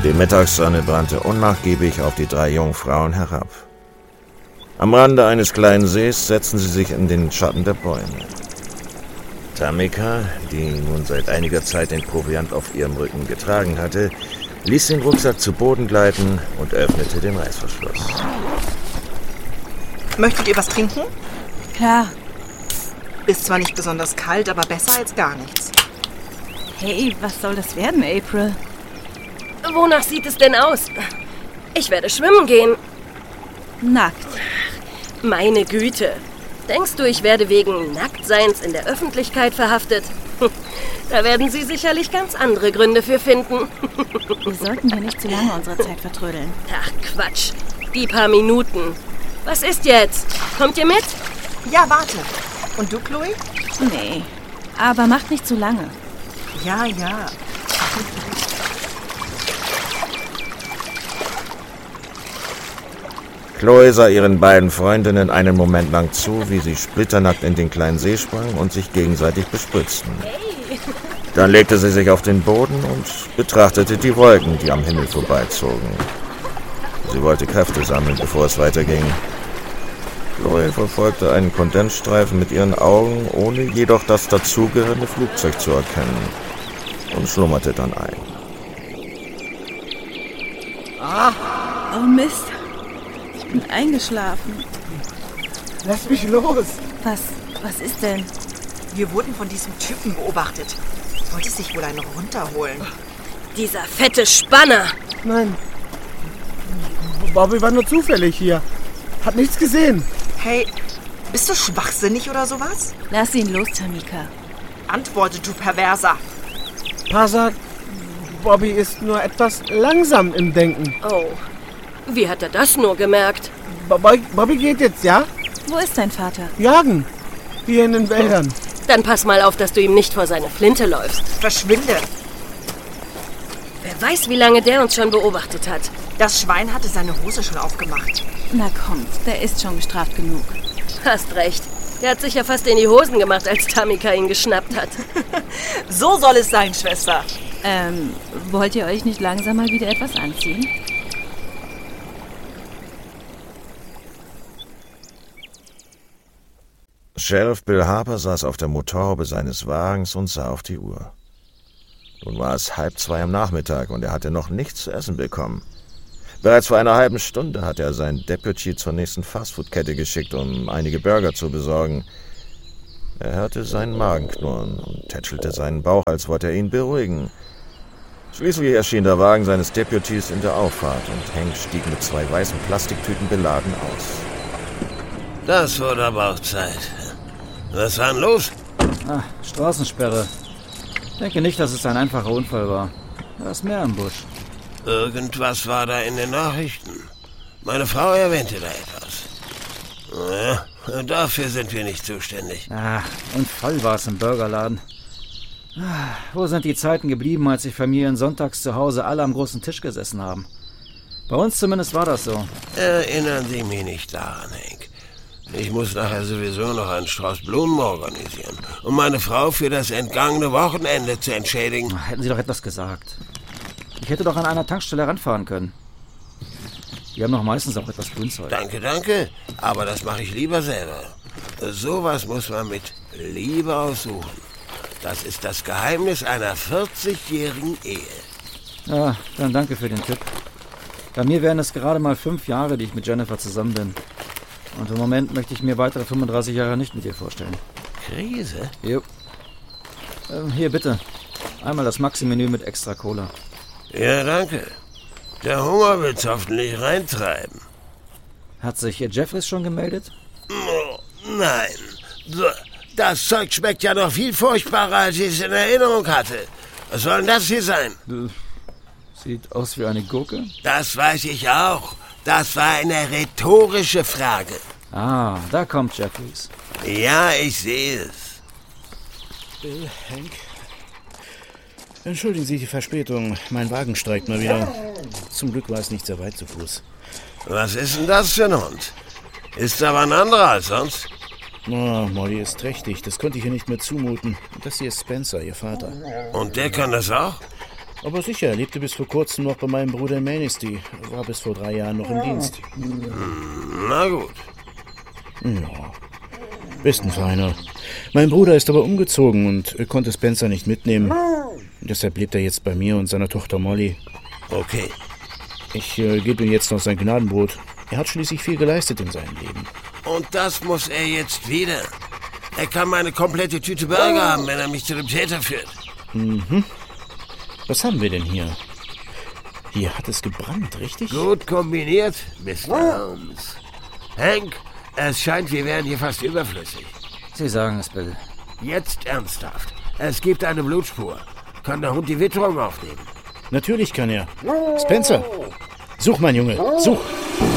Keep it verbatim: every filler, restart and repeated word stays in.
Die Mittagssonne brannte unnachgiebig auf die drei Jungfrauen herab. Am Rande eines kleinen Sees setzten sie sich in den Schatten der Bäume. Tamika, die nun seit einiger Zeit den Proviant auf ihrem Rücken getragen hatte, ließ den Rucksack zu Boden gleiten und öffnete den Reißverschluss. Möchtet ihr was trinken? Klar. Ist zwar nicht besonders kalt, aber besser als gar nichts. Hey, was soll das werden, April? Wonach sieht es denn aus? Ich werde schwimmen gehen. Nackt. Meine Güte. Denkst du, ich werde wegen Nacktseins in der Öffentlichkeit verhaftet? Da werden Sie sicherlich ganz andere Gründe für finden. Wir sollten hier nicht zu lange unsere Zeit vertrödeln. Ach, Quatsch. Die paar Minuten. Was ist jetzt? Kommt ihr mit? Ja, warte. Und du, Chloe? Nee, aber macht nicht zu lange. Ja, ja. Chloe sah ihren beiden Freundinnen einen Moment lang zu, wie sie splitternackt in den kleinen See sprangen und sich gegenseitig bespritzten. Hey. Dann legte sie sich auf den Boden und betrachtete die Wolken, die am Himmel vorbeizogen. Sie wollte Kräfte sammeln, bevor es weiterging. Chloe verfolgte einen Kondensstreifen mit ihren Augen, ohne jedoch das dazugehörende Flugzeug zu erkennen, und schlummerte dann ein. Ah! Oh Mist. Ich bin eingeschlafen. Lass mich los! Was, was ist denn? Wir wurden von diesem Typen beobachtet. Wollte sich wohl einen runterholen. Dieser fette Spanner. Nein. Bobby war nur zufällig hier. Hat nichts gesehen. Hey, bist du schwachsinnig oder sowas? Lass ihn los, Tamika. Antworte, du Perverser. Pa sagt, Bobby ist nur etwas langsam im Denken. Oh, wie hat er das nur gemerkt? Bobby, Bobby geht jetzt, ja? Wo ist dein Vater? Jagen. Hier in den Wäldern. Dann pass mal auf, dass du ihm nicht vor seine Flinte läufst. Verschwinde. Wer weiß, wie lange der uns schon beobachtet hat. Das Schwein hatte seine Hose schon aufgemacht. Na komm, der ist schon bestraft genug. Hast recht. Der hat sich ja fast in die Hosen gemacht, als Tamika ihn geschnappt hat. So soll es sein, Schwester. Ähm, wollt ihr euch nicht langsam mal wieder etwas anziehen? Sheriff Bill Harper saß auf der Motorhaube seines Wagens und sah auf die Uhr. Nun war es halb zwei am Nachmittag und er hatte noch nichts zu essen bekommen. Bereits vor einer halben Stunde hatte er seinen Deputy zur nächsten Fastfood-Kette geschickt, um einige Burger zu besorgen. Er hörte seinen Magen knurren und tätschelte seinen Bauch, als wollte er ihn beruhigen. Schließlich erschien der Wagen seines Deputies in der Auffahrt und Hank stieg mit zwei weißen Plastiktüten beladen aus. Das wurde aber auch Zeit. Was war denn los? Ah, Straßensperre. Ich denke nicht, dass es ein einfacher Unfall war. Da ist mehr im Busch. Irgendwas war da in den Nachrichten. Meine Frau erwähnte da etwas. Ja, dafür sind wir nicht zuständig. Ah, und voll war es im Burgerladen. Ah, wo sind die Zeiten geblieben, als die Familien sonntags zu Hause alle am großen Tisch gesessen haben? Bei uns zumindest war das so. Erinnern Sie mich nicht daran, Hank. Ich muss nachher sowieso noch einen Strauß Blumen organisieren, um meine Frau für das entgangene Wochenende zu entschädigen. Hätten Sie doch etwas gesagt. Ich hätte doch an einer Tankstelle ranfahren können. Die haben doch meistens auch etwas Grünzeug. Danke, danke. Aber das mache ich lieber selber. Sowas muss man mit Liebe aussuchen. Das ist das Geheimnis einer vierzigjährigen Ehe. Ja, dann danke für den Tipp. Bei mir wären es gerade mal fünf Jahre, die ich mit Jennifer zusammen bin. Und im Moment möchte ich mir weitere fünfunddreißig Jahre nicht mit ihr vorstellen. Krise? Jo. Ähm, hier, bitte. Einmal das Maxi-Menü mit extra Cola. Ja, danke. Der Hunger wird's hoffentlich reintreiben. Hat sich Ihr Jeffries schon gemeldet? Oh, nein. Das Zeug schmeckt ja noch viel furchtbarer, als ich es in Erinnerung hatte. Was soll denn das hier sein? Sieht aus wie eine Gurke. Das weiß ich auch. Das war eine rhetorische Frage. Ah, da kommt Jeffries. Ja, ich sehe es. Bill, Hank. Entschuldigen Sie die Verspätung. Mein Wagen streikt mal wieder. Zum Glück war es nicht sehr weit zu Fuß. Was ist denn das für ein Hund? Ist aber ein anderer als sonst. Oh, Molly ist trächtig. Das konnte ich ihr nicht mehr zumuten. Und das hier ist Spencer, ihr Vater. Und der kann das auch? Aber sicher, er lebte bis vor kurzem noch bei meinem Bruder Manisty. War bis vor drei Jahren noch im Dienst. Na gut. Ja, bist ein Feiner. Mein Bruder ist aber umgezogen und konnte Spencer nicht mitnehmen. Deshalb lebt er jetzt bei mir und seiner Tochter Molly. Okay. Ich äh, gebe ihm jetzt noch sein Gnadenbrot. Er hat schließlich viel geleistet in seinem Leben. Und das muss er jetzt wieder. Er kann meine komplette Tüte Burger haben, wenn er mich zu dem Täter führt. Mhm. Was haben wir denn hier? Hier hat es gebrannt, richtig? Gut kombiniert, Mister Holmes. Hank, es scheint, wir wären hier fast überflüssig. Sie sagen es, Bill. Jetzt ernsthaft. Es gibt eine Blutspur. Kann der Hund die Witterung aufnehmen? Natürlich kann er. Spencer, such, mein Junge, such.